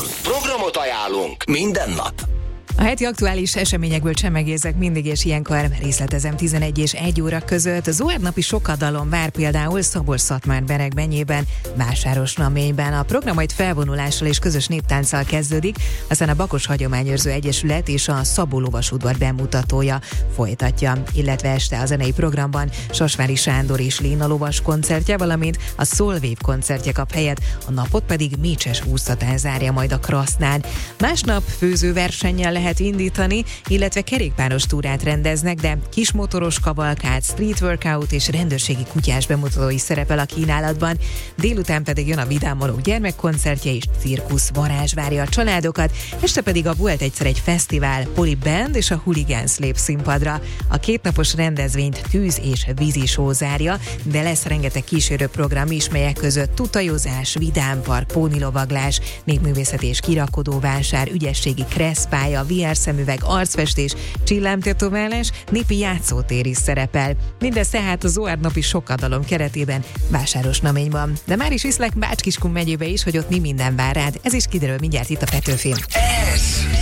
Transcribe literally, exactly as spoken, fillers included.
Programot ajánlunk minden nap. A heti aktuális eseményekből csemegézek mindig, és ilyenkor részletezem tizenegy és egy óra között. Zóer napi sokadalom vár például Szabolcs-Szatmár-Beregbenyében, Vásáros-Naményben. A program majd felvonulással és közös néptánccal kezdődik, aztán a Bakos Hagyományőrző Egyesület és a Szabó Lovasudvar bemutatója folytatja, illetve este a zenei programban Sasvári Sándor és Léna lovas koncertje, valamint a Solwave koncertje kap helyet, a napot pedig Mécses úsztatás zárja majd a Krasznán. Másnap főzőversennyel lehet indítani, illetve kerékpáros túrát rendeznek, de kismotoros kavalkád, street workout és rendőrségi kutyás bemutató is szerepel a kínálatban. Délután pedig jön a vidámolók gyermekkoncertje és cirkusz varázs várja a családokat, este pedig a Volt egyszer egy fesztivál, Poli Band és a Hooligans lép színpadra. A kétnapos rendezvényt tűz és vízi show zárja, de lesz rengeteg kísérő program is, melyek között tutajozás, vidámpark, pónilovaglás, népművészeti és kirakodóvásár, ügyességi kresszpálya, vé er szemüveg, arcfestés, csillámtetoválás, népi játszótér is szerepel. Mindez tehát a Zóer napi sokadalom keretében Vásáros-Naményban. De már is viszlek Bács-Kiskun megyébe is, hogy ott mi minden vár rád. Ez is kiderül mindjárt itt a Petőfin. Ez